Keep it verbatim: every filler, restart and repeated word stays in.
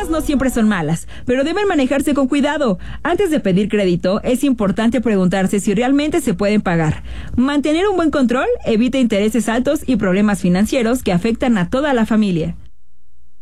ofertas no siempre son malas, pero deben manejarse con cuidado. Antes de pedir crédito, es importante preguntarse si realmente se pueden pagar. Mantener un buen control evita intereses altos y problemas financieros que afectan a toda la familia.